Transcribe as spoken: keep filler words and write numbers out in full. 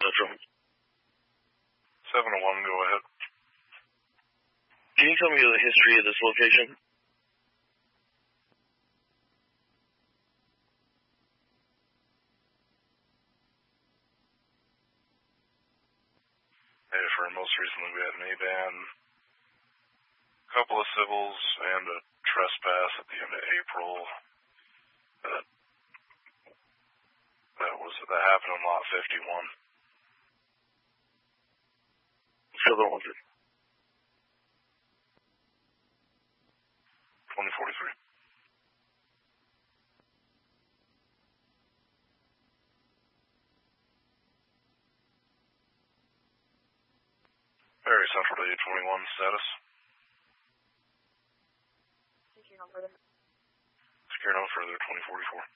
Central. seven oh one, go ahead. Can you tell me the history of this location? Hey, for most recently we had an A-ban, a couple of civils, and a trespass at the end of April. That, that was that happened on lot fifty-one. So the ones that twenty forty-three. Very Central to eight twenty-one status. Secure no further. Secure no further, twenty forty-four.